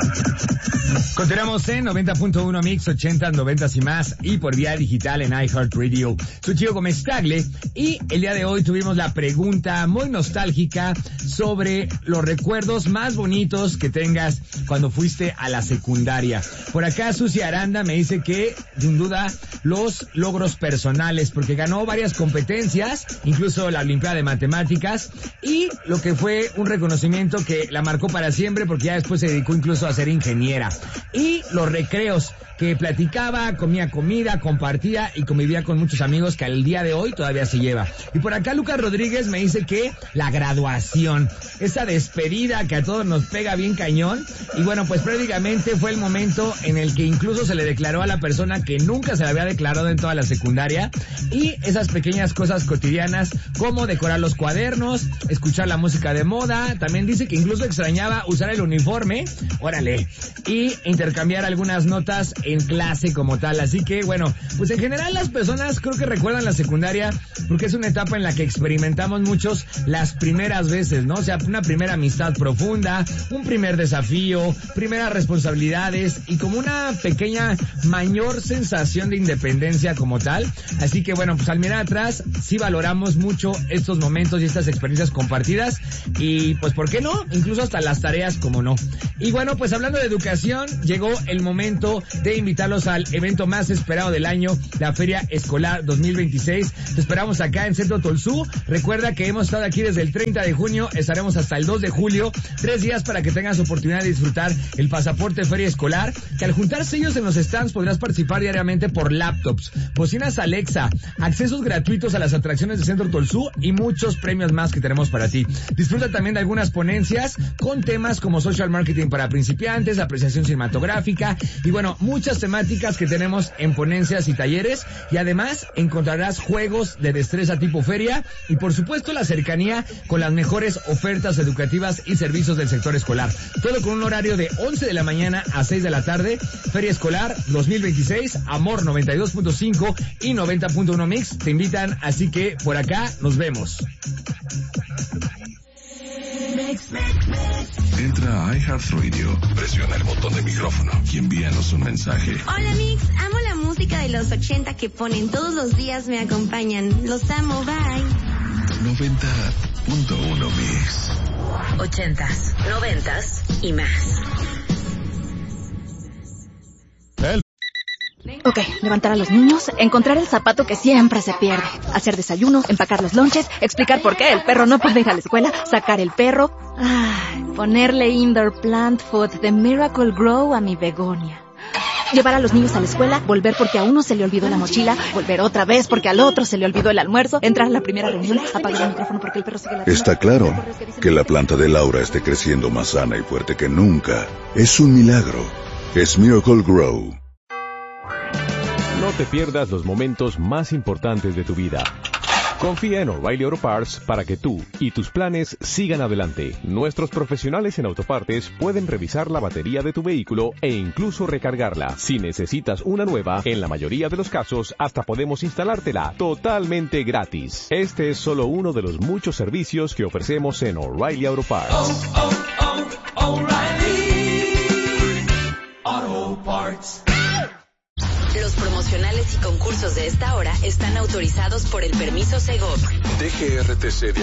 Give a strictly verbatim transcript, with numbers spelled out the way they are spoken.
Continuamos en noventa punto uno Mix, ochenta, noventa y más, y por vía digital en iHeartRadio. Soy Chico Gómez Tagle, y el día de hoy tuvimos la pregunta muy nostálgica sobre los recuerdos más bonitos que tengas cuando fuiste a la secundaria. Por acá Susi Aranda me dice que, sin duda, los logros personales, porque ganó varias competencias, incluso la Olimpiada de Matemáticas, y lo que fue un reconocimiento que la marcó para siempre, porque ya después se dedicó incluso a ser ingeniera. Y los recreos, que platicaba, comía comida, compartía y convivía con muchos amigos que al día de hoy todavía se lleva. Y por acá Lucas Rodríguez me dice que la graduación, esa despedida que a todos nos pega bien cañón, y bueno, pues prácticamente fue el momento en el que incluso se le declaró a la persona que nunca se le había declarado en toda la secundaria, y esas pequeñas cosas cotidianas como decorar los cuadernos, escuchar la música de moda. También dice que incluso extrañaba usar el uniforme, órale, y intercambiar algunas notas en clase como tal. Así que bueno, pues en general las personas creo que recuerdan la secundaria porque es una etapa en la que experimentamos muchos las primeras veces, ¿no? O sea, una primera amistad profunda, un primer desafío, primeras responsabilidades y como una pequeña mayor sensación de independencia como tal. Así que bueno, pues al mirar atrás sí valoramos mucho estos momentos y estas experiencias compartidas, y pues ¿por qué no? Incluso hasta las tareas, como no. Y bueno, pues hablando de educación, llegó el momento de invitarlos al evento más esperado del año, la Feria Escolar dos mil veintiséis. Te esperamos acá en Centro Tolsú. Recuerda que hemos estado aquí desde el treinta de junio, estaremos hasta el dos de julio, tres días para que tengas oportunidad de disfrutar el pasaporte Feria Escolar, que al juntar sellos en los stands podrás participar diariamente por laptops, bocinas Alexa, accesos gratuitos a las atracciones de Centro Tolsú y muchos premios más que tenemos para ti. Disfruta también de algunas ponencias con temas como social marketing para principiantes, apreciación cinematográfica y bueno, muchas temáticas que tenemos en ponencias y talleres, y además encontrarás juegos de destreza tipo feria y por supuesto la cercanía con las mejores ofertas educativas y servicios del sector escolar. Todo con un horario de once de la mañana a seis de la tarde. Feria Escolar dos mil veintiséis, Amor noventa y dos punto cinco y noventa punto uno Mix te invitan, así que por acá nos vemos. Entra a iHeartRadio, presiona el botón de micrófono y envíanos un mensaje. Hola Mix, amo la música de los ochenta que ponen todos los días, me acompañan. Los amo, bye. noventa punto uno Mix. Ochentas, noventas y más. Ok, levantar a los niños, encontrar el zapato que siempre se pierde, hacer desayuno, empacar los lonches, explicar por qué el perro no puede ir a la escuela, sacar el perro, ay, ponerle indoor plant food de Miracle Grow a mi begonia. Llevar a los niños a la escuela, volver porque a uno se le olvidó la mochila, volver otra vez porque al otro se le olvidó el almuerzo, entrar a la primera reunión, apagar el micrófono porque el perro sigue ladrando. Está claro que la planta de Laura esté creciendo más sana y fuerte que nunca. Es un milagro. Es Miracle Grow. No te pierdas los momentos más importantes de tu vida. Confía en O'Reilly Auto Parts para que tú y tus planes sigan adelante. Nuestros profesionales en autopartes pueden revisar la batería de tu vehículo e incluso recargarla. Si necesitas una nueva, en la mayoría de los casos hasta podemos instalártela totalmente gratis. Este es solo uno de los muchos servicios que ofrecemos en O'Reilly Auto Parts. Oh, oh, oh, O'Reilly Auto Parts. Los promocionales y concursos de esta hora están autorizados por el permiso Segov. D G R T C de